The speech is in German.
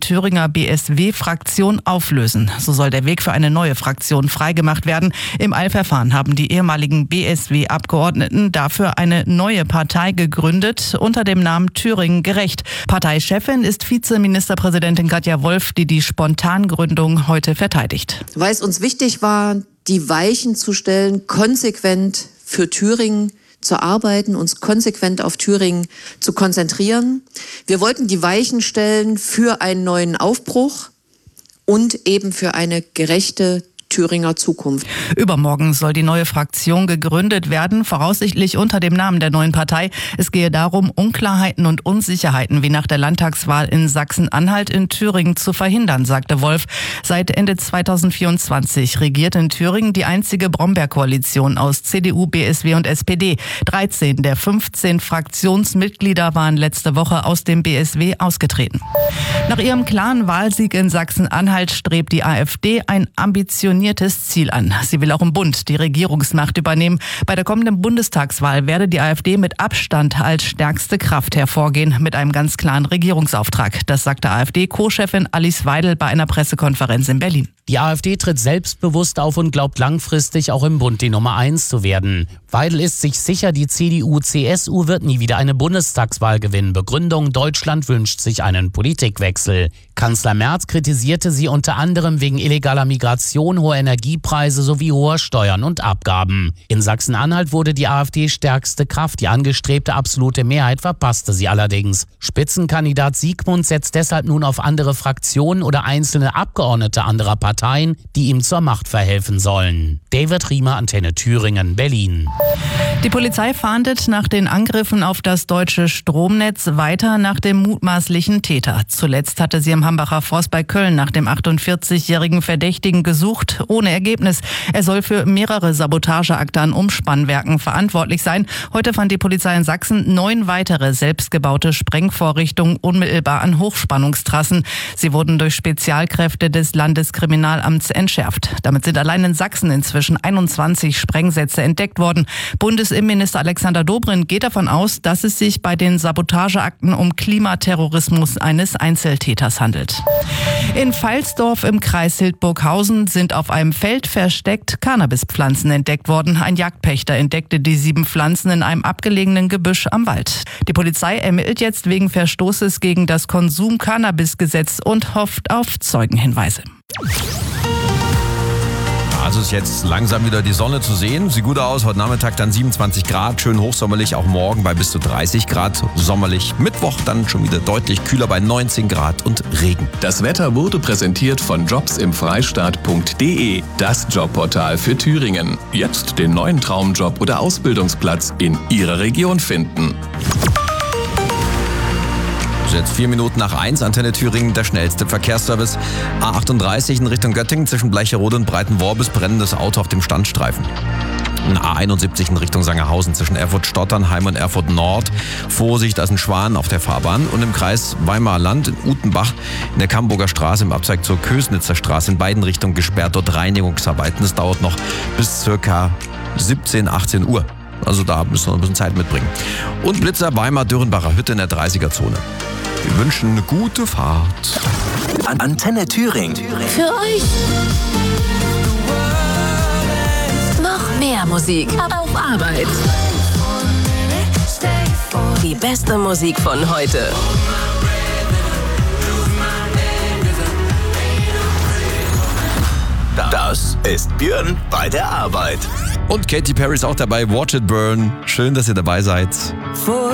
Thüringer BSW-Fraktion auflösen. So soll der Weg für eine neue Fraktion freigemacht werden. Im Eilverfahren haben die ehemaligen BSW-Abgeordneten dafür eine neue Partei gegründet unter dem Namen Thüringen gerecht. Parteichefin ist Vizeministerpräsidentin Katja Wolf, die die Spontangründung heute verteidigt. Weil es uns wichtig war, die Weichen zu stellen, konsequent für Thüringen zu arbeiten, uns konsequent auf Thüringen zu konzentrieren. Wir wollten die Weichen stellen für einen neuen Aufbruch und eben für eine gerechte Thüringer Zukunft. Übermorgen soll die neue Fraktion gegründet werden, voraussichtlich unter dem Namen der neuen Partei. Es gehe darum, Unklarheiten und Unsicherheiten wie nach der Landtagswahl in Sachsen-Anhalt in Thüringen zu verhindern, sagte Wolf. Seit Ende 2024 regiert in Thüringen die einzige Brombeer-Koalition aus CDU, BSW und SPD. 13 der 15 Fraktionsmitglieder waren letzte Woche aus dem BSW ausgetreten. Nach ihrem klaren Wahlsieg in Sachsen-Anhalt strebt die AfD ein ambitioniertes Ziel an. Sie will auch im Bund die Regierungsmacht übernehmen. Bei der kommenden Bundestagswahl werde die AfD mit Abstand als stärkste Kraft hervorgehen, mit einem ganz klaren Regierungsauftrag. Das sagte AfD-Co-Chefin Alice Weidel bei einer Pressekonferenz in Berlin. Die AfD tritt selbstbewusst auf und glaubt langfristig auch im Bund die Nummer 1 zu werden. Weidel ist sich sicher, die CDU-CSU wird nie wieder eine Bundestagswahl gewinnen. Begründung: Deutschland wünscht sich einen Politikwechsel. Kanzler Merz kritisierte sie unter anderem wegen illegaler Migration, hoher Energiepreise sowie hoher Steuern und Abgaben. In Sachsen-Anhalt wurde die AfD stärkste Kraft. Die angestrebte absolute Mehrheit verpasste sie allerdings. Spitzenkandidat Siegmund setzt deshalb nun auf andere Fraktionen oder einzelne Abgeordnete anderer Parteien, die ihm zur Macht verhelfen sollen. David Riemer, Antenne Thüringen, Berlin. Die Polizei fahndet nach den Angriffen auf das deutsche Stromnetz weiter nach dem mutmaßlichen Täter. Zuletzt hatte sie am Hambacher Forst bei Köln nach dem 48-jährigen Verdächtigen gesucht, ohne Ergebnis. Er soll für mehrere Sabotageakte an Umspannwerken verantwortlich sein. Heute fand die Polizei in Sachsen 9 weitere selbstgebaute Sprengvorrichtungen unmittelbar an Hochspannungstrassen. Sie wurden durch Spezialkräfte des Landeskriminalamts entschärft. Damit sind allein in Sachsen inzwischen 21 Sprengsätze entdeckt worden. Bundesinnenminister Alexander Dobrindt geht davon aus, dass es sich bei den Sabotageakten um Klimaterrorismus eines Einzeltäters handelt. In Pfalzdorf im Kreis Hildburghausen sind auf einem Feld versteckt Cannabispflanzen entdeckt worden. Ein Jagdpächter entdeckte die 7 Pflanzen in einem abgelegenen Gebüsch am Wald. Die Polizei ermittelt jetzt wegen Verstoßes gegen das Konsum-Cannabis-Gesetz und hofft auf Zeugenhinweise. Also ist jetzt langsam wieder die Sonne zu sehen. Sieht gut aus. Heute Nachmittag dann 27 Grad. Schön hochsommerlich. Auch morgen bei bis zu 30 Grad sommerlich. Mittwoch dann schon wieder deutlich kühler bei 19 Grad und Regen. Das Wetter wurde präsentiert von jobsimfreistaat.de. Das Jobportal für Thüringen. Jetzt den neuen Traumjob oder Ausbildungsplatz in Ihrer Region finden. Jetzt 4 Minuten nach 1, Antenne Thüringen, der schnellste Verkehrsservice. A38 in Richtung Göttingen zwischen Bleicherode und Breitenworbis, brennendes Auto auf dem Standstreifen. A71 in Richtung Sangerhausen zwischen Erfurt-Stotternheim und Erfurt-Nord. Vorsicht, da ist ein Schwan auf der Fahrbahn. Und im Kreis Weimarer Land in Utenbach in der Kamburger Straße im Abzweig zur Kösnitzer Straße in beiden Richtungen gesperrt. Dort Reinigungsarbeiten. Das dauert noch bis ca. 17, 18 Uhr. Also da müssen wir noch ein bisschen Zeit mitbringen. Und Blitzer Weimar-Dürrenbacher Hütte in der 30er-Zone. Wir wünschen eine gute Fahrt. Antenne Thüringen. Für euch. Noch mehr Musik auf Arbeit. Die beste Musik von heute. Das ist Björn bei der Arbeit. Und Katy Perry ist auch dabei. Watch It Burn. Schön, dass ihr dabei seid.